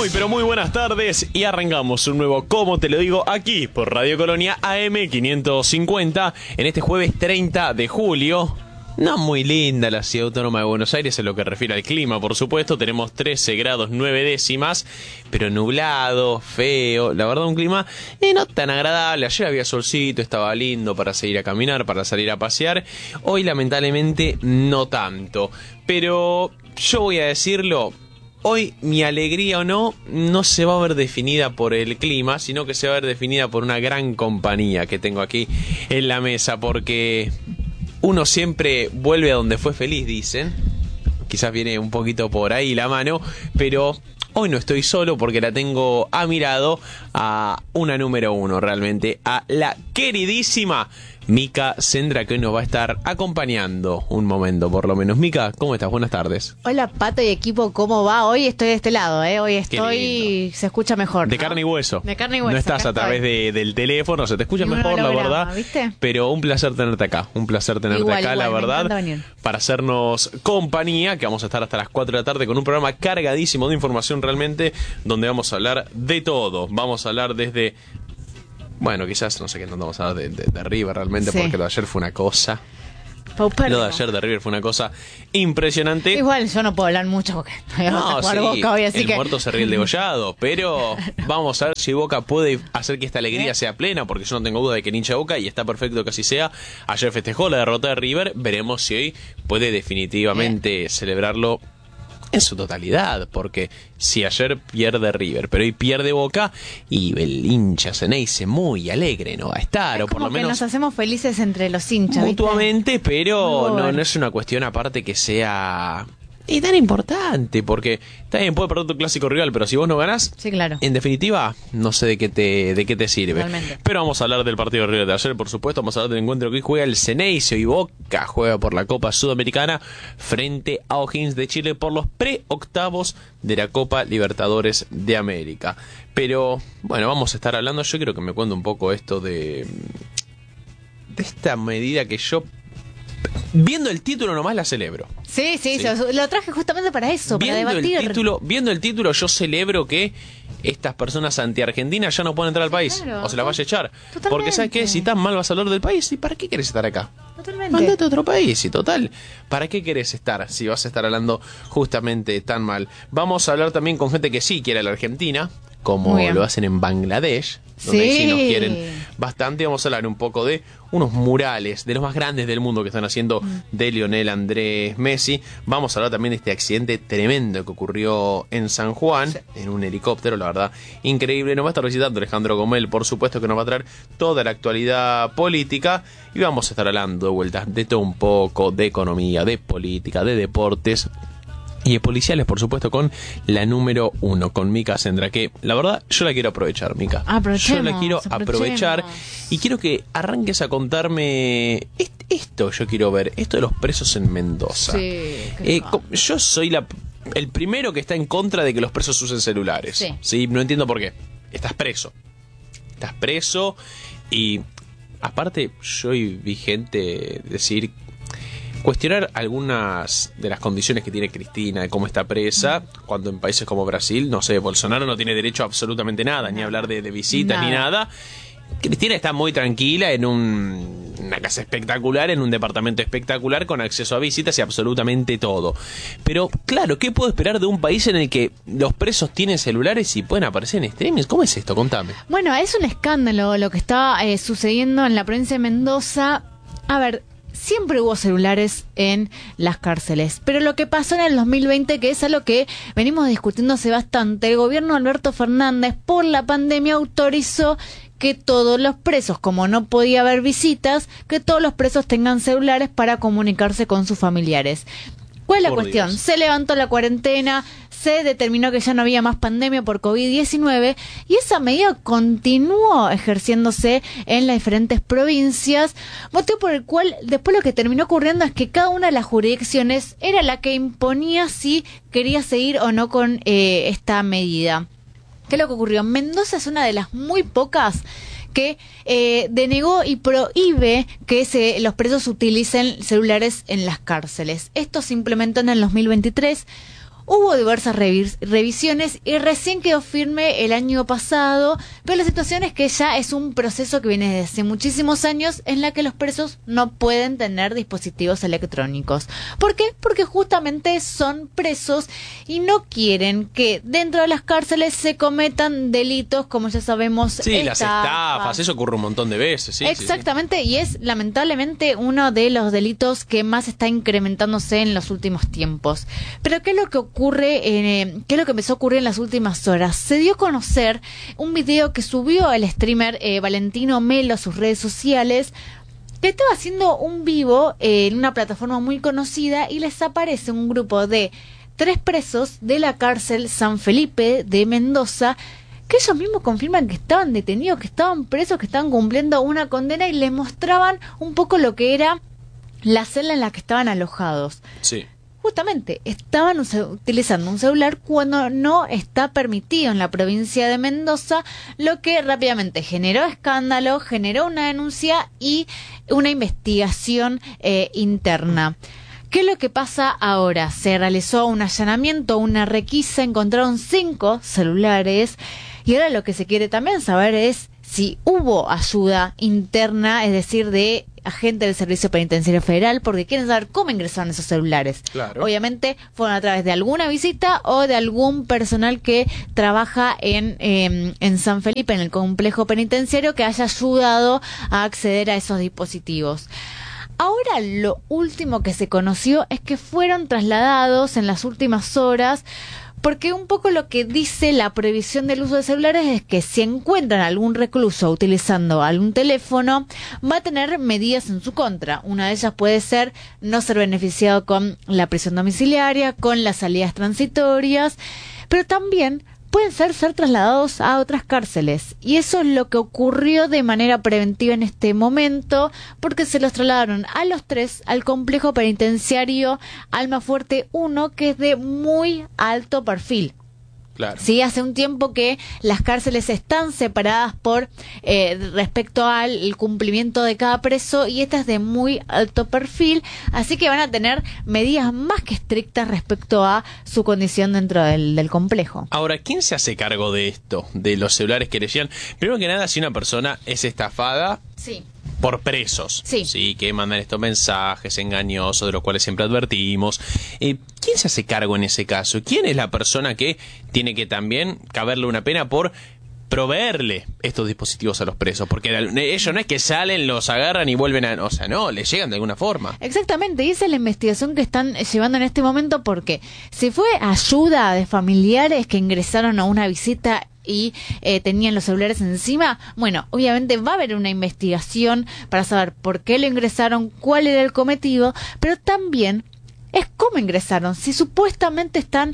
Muy pero muy buenas tardes y arrancamos un nuevo Como Te Lo Digo aquí por Radio Colonia AM 550 en este jueves 30 de julio. No muy linda la ciudad autónoma de Buenos Aires en lo que refiere al clima, por supuesto. Tenemos 13 grados 9 décimas, pero nublado, feo. La verdad, un clima no tan agradable. Ayer había solcito, estaba lindo para salir a caminar, para salir a pasear. Hoy, lamentablemente, no tanto. Pero yo voy a decirlo, hoy mi alegría o no se va a ver definida por el clima, sino que se va a ver definida por una gran compañía que tengo aquí en la mesa, porque uno siempre vuelve a donde fue feliz, dicen. Quizás viene un poquito por ahí la mano, pero hoy no estoy solo porque la tengo a mi lado a una número uno realmente, a la queridísima Mica Sendra, que hoy nos va a estar acompañando un momento por lo menos. Mica, ¿cómo estás? Buenas tardes. Hola Pato y equipo, ¿cómo va? Hoy estoy de este lado, hoy estoy, se escucha mejor, de ¿no? carne y hueso. De carne y hueso. No estás a través del teléfono, se te escucha mejor, la verdad. ¿Viste? Pero un placer tenerte acá, igual, la verdad, para hacernos compañía, que vamos a estar hasta las 4 de la tarde con un programa cargadísimo de información realmente, donde vamos a hablar de todo. Vamos a hablar desde... Bueno, quizás, no sé qué tanto vamos a hablar de River realmente, sí, porque lo de ayer fue una cosa... Lo de ayer de River fue una cosa impresionante. Igual yo no puedo hablar mucho porque no, sí, Boca hoy, así el que... muerto se ríe el degollado, pero vamos a ver si Boca puede hacer que esta alegría sea plena, porque yo no tengo duda de que el hincha de Boca, y está perfecto que así sea, ayer festejó la derrota de River, veremos si hoy puede definitivamente celebrarlo en su totalidad, porque si ayer pierde River, pero hoy pierde Boca, y el hincha Ceneice muy alegre no va a estar, es o por como lo menos que nos hacemos felices entre los hinchas, mutuamente, ¿viste? Pero no es una cuestión aparte que sea y tan importante, porque también puede perder tu clásico rival, pero si vos no ganás, sí, claro, en definitiva, no sé de qué te sirve. Totalmente. Pero vamos a hablar del partido de River de ayer, por supuesto. Vamos a hablar del encuentro que hoy juega el Ceneice, y Boca juega por la Copa Sudamericana frente a O'Higgins de Chile por los pre-octavos de la Copa Libertadores de América. Pero bueno, vamos a estar hablando. Yo quiero que me cuente un poco esto de esta medida que yo, viendo el título nomás, la celebro. Sí, lo traje justamente para eso, para debatir. Viendo el título, yo celebro que estas personas anti-argentinas ya no pueden entrar al país, claro, o se las vaya a echar. Totalmente. Porque ¿sabes qué? Si tan mal vas a hablar del país, ¿y para qué querés estar acá? Totalmente. Mándate a otro país, y total, ¿para qué querés estar si vas a estar hablando justamente tan mal? Vamos a hablar también con gente que sí quiere a la Argentina, como lo hacen en Bangladesh, donde sí nos quieren bastante. Vamos a hablar un poco de unos murales de los más grandes del mundo que están haciendo de Lionel Andrés Messi. Vamos a hablar también de este accidente tremendo que ocurrió en San Juan, en un helicóptero, la verdad, increíble. Nos va a estar visitando Alejandro Gomel, por supuesto, que nos va a traer toda la actualidad política, y vamos a estar hablando de vueltas de todo un poco, de economía, de política, de deportes y de policiales, por supuesto, con la número uno, con Mica Sendra, que la verdad yo la quiero aprovechar, Mica. Yo la quiero aprovechar y quiero que arranques a contarme esto. Yo quiero ver esto de los presos en Mendoza. Yo soy el primero que está en contra de que los presos usen celulares. Sí, no entiendo por qué. Estás preso y aparte yo vi gente decir, cuestionar algunas de las condiciones que tiene Cristina, de cómo está presa, cuando en países como Brasil, no sé, Bolsonaro no tiene derecho a absolutamente nada, ni hablar de visitas, ni nada. Cristina está muy tranquila en una casa espectacular, en un departamento espectacular, con acceso a visitas y absolutamente todo. Pero claro, ¿qué puedo esperar de un país en el que los presos tienen celulares y pueden aparecer en streaming? ¿Cómo es esto? Contame. Bueno, es un escándalo lo que está sucediendo en la provincia de Mendoza. A ver, siempre hubo celulares en las cárceles, pero lo que pasó en el 2020, que es algo que venimos discutiendo hace bastante, el gobierno de Alberto Fernández por la pandemia autorizó que todos los presos, como no podía haber visitas, que todos los presos tengan celulares para comunicarse con sus familiares. ¿Cuál es la cuestión? Dios. Se levantó la cuarentena, se determinó que ya no había más pandemia por COVID-19 y esa medida continuó ejerciéndose en las diferentes provincias, motivo por el cual después lo que terminó ocurriendo es que cada una de las jurisdicciones era la que imponía si quería seguir o no con esta medida. ¿Qué es lo que ocurrió? Mendoza es una de las muy pocas que denegó y prohíbe que los presos utilicen celulares en las cárceles. Esto se implementó en el 2023. Hubo diversas revisiones y recién quedó firme el año pasado, pero la situación es que ya es un proceso que viene desde hace muchísimos años en la que los presos no pueden tener dispositivos electrónicos. ¿Por qué? Porque justamente son presos y no quieren que dentro de las cárceles se cometan delitos, como ya sabemos. Sí, las estafas, eso ocurre un montón de veces. Sí, exactamente, y es lamentablemente uno de los delitos que más está incrementándose en los últimos tiempos. Pero ¿qué es lo que ocurre? ¿Qué es lo que empezó a ocurrir en las últimas horas? Se dio a conocer un video que subió el streamer Valentino Melo a sus redes sociales, que estaba haciendo un vivo en una plataforma muy conocida y les aparece un grupo de 3 presos de la cárcel San Felipe de Mendoza, que ellos mismos confirman que estaban detenidos, que estaban presos, que estaban cumpliendo una condena, y les mostraban un poco lo que era la celda en la que estaban alojados. Sí. Justamente, estaban utilizando un celular cuando no está permitido en la provincia de Mendoza, lo que rápidamente generó escándalo, generó una denuncia y una investigación interna. ¿Qué es lo que pasa ahora? Se realizó un allanamiento, una requisa, encontraron 5 celulares y ahora lo que se quiere también saber es si hubo ayuda interna, es decir, de agentes del Servicio Penitenciario Federal, porque quieren saber cómo ingresaron esos celulares. Claro. Obviamente fueron a través de alguna visita o de algún personal que trabaja en San Felipe, en el complejo penitenciario, que haya ayudado a acceder a esos dispositivos. Ahora lo último que se conoció es que fueron trasladados en las últimas horas, porque un poco lo que dice la prohibición del uso de celulares es que si encuentran algún recluso utilizando algún teléfono, va a tener medidas en su contra. Una de ellas puede ser no ser beneficiado con la prisión domiciliaria, con las salidas transitorias, pero también pueden ser trasladados a otras cárceles. Y eso es lo que ocurrió de manera preventiva en este momento, porque se los trasladaron a los 3 al complejo penitenciario Almafuerte 1, que es de muy alto perfil. Claro. Sí, hace un tiempo que las cárceles están separadas por respecto al cumplimiento de cada preso, y esta es de muy alto perfil, así que van a tener medidas más que estrictas respecto a su condición dentro del complejo. Ahora, ¿quién se hace cargo de esto? De los celulares que le llegan. Primero que nada, si una persona es estafada, sí, por presos, sí, que mandan estos mensajes engañosos de los cuales siempre advertimos. ¿Quién se hace cargo en ese caso? ¿Quién es la persona que tiene que también caberle una pena por proveerle estos dispositivos a los presos? Porque ellos no es que salen, los agarran y vuelven a... O sea, no, les llegan de alguna forma. Exactamente, y esa es la investigación que están llevando en este momento, porque si fue ayuda de familiares que ingresaron a una visita y tenían los celulares encima, bueno, obviamente va a haber una investigación para saber por qué lo ingresaron, cuál era el cometido, pero también es cómo ingresaron, si supuestamente están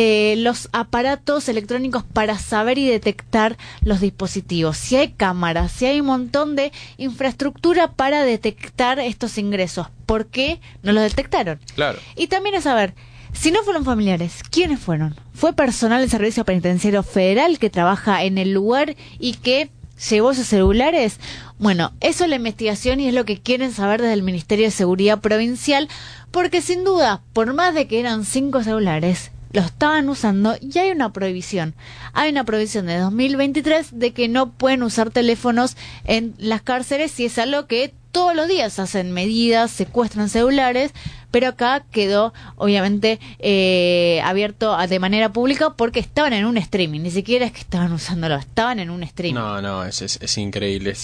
los aparatos electrónicos para saber y detectar los dispositivos, si hay cámaras, si hay un montón de infraestructura para detectar estos ingresos, ¿por qué no los detectaron? Claro. Y también es saber, si no fueron familiares, ¿quiénes fueron? ¿Fue personal del Servicio Penitenciario Federal que trabaja en el lugar y que llevó esos celulares? Bueno, eso es la investigación y es lo que quieren saber desde el Ministerio de Seguridad Provincial, porque sin duda, por más de que eran 5 celulares, los estaban usando y hay una prohibición. Hay una prohibición de 2023 de que no pueden usar teléfonos en las cárceles, y es algo que todos los días hacen medidas, secuestran celulares, pero acá quedó obviamente abierto de manera pública porque estaban en un streaming, ni siquiera es que estaban usándolo, estaban en un streaming. No, es increíble.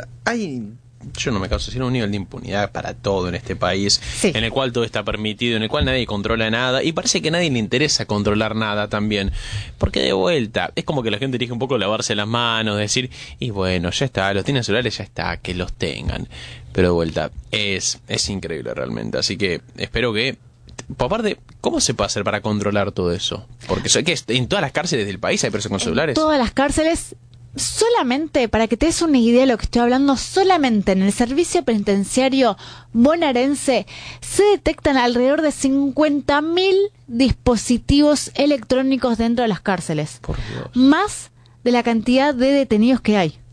Yo no me causo sino un nivel de impunidad para todo en este país, sí, en el cual todo está permitido, en el cual nadie controla nada, y parece que a nadie le interesa controlar nada también, porque de vuelta es como que la gente elige un poco lavarse las manos, decir, y bueno, ya está, los tienen celulares, ya está, que los tengan, pero de vuelta es increíble realmente, así que espero que, por aparte, ¿cómo se puede hacer para controlar todo eso? Porque sé que en todas las cárceles del país hay presos con celulares. En todas las cárceles. Solamente, para que te des una idea de lo que estoy hablando, solamente en el Servicio Penitenciario Bonaerense se detectan alrededor de 50.000 dispositivos electrónicos dentro de las cárceles. Por Dios. Más de la cantidad de detenidos que hay.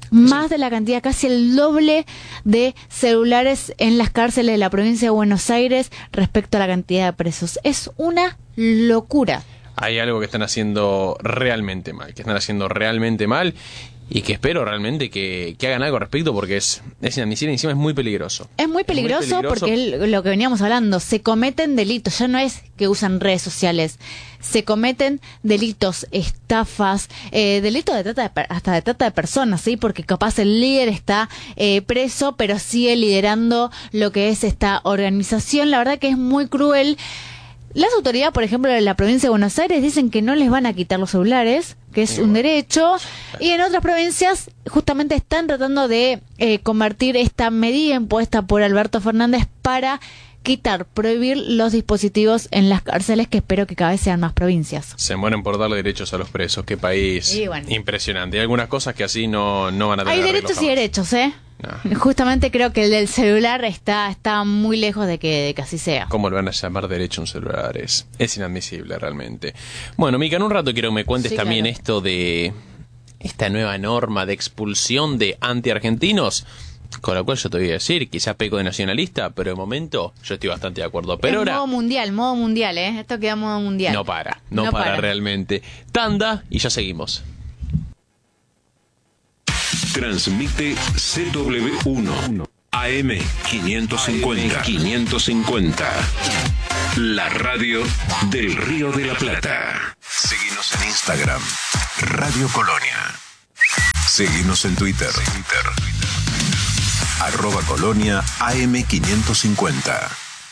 Más de la cantidad, casi el doble de celulares en las cárceles de la provincia de Buenos Aires respecto a la cantidad de presos. Es una locura. Hay algo que están haciendo realmente mal, y que espero realmente que hagan algo al respecto, porque es inadmisible y encima es muy peligroso. Es muy peligroso porque es lo que veníamos hablando, se cometen delitos, ya no es que usan redes sociales, se cometen delitos, estafas, delitos hasta de trata de personas, ¿sí? Porque capaz el líder está preso, pero sigue liderando lo que es esta organización. La verdad que es muy cruel. Las autoridades, por ejemplo, de la provincia de Buenos Aires dicen que no les van a quitar los celulares, que es un derecho, y en otras provincias justamente están tratando de convertir esta medida impuesta por Alberto Fernández para prohibir los dispositivos en las cárceles, que espero que cada vez sean más provincias. Se mueren por darle derechos a los presos, qué país impresionante. Hay algunas cosas que así no van a tener. Hay derechos y derechos, No. Justamente creo que el del celular está muy lejos de que así sea. ¿Cómo le van a llamar derecho a un celular? Es inadmisible realmente. Bueno, Mica, en un rato quiero que me cuentes también esto de esta nueva norma de expulsión de antiargentinos, con la cual yo te voy a decir, quizás peco de nacionalista, pero de momento yo estoy bastante de acuerdo. Pero ahora, modo mundial, esto queda modo mundial. No para realmente. Tanda y ya seguimos. Transmite CW1 AM550. La radio del Río de la Plata. Seguinos en Instagram, Radio Colonia. Seguinos en Twitter. @Colonia AM550.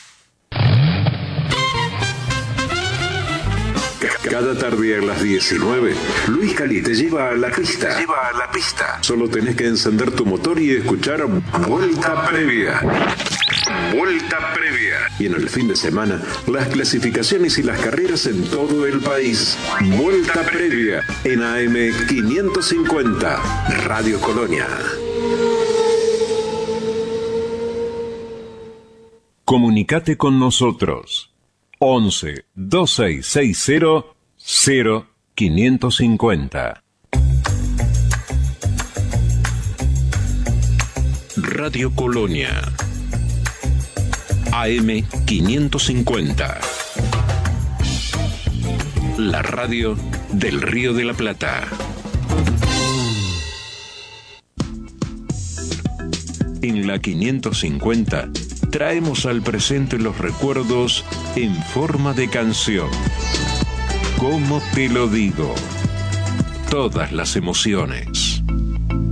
Cada tarde a las 19, Luis Cali te lleva a la pista. Solo tenés que encender tu motor y escuchar Vuelta Previa. Y en el fin de semana, las clasificaciones y las carreras en todo el país. Vuelta Previa en AM550, Radio Colonia. Comunicate con nosotros. 11 2660 0550. Radio Colonia AM550. La radio del Río de la Plata. En la 550 traemos al presente los recuerdos en forma de canción. ¿Cómo te lo digo? Todas las emociones.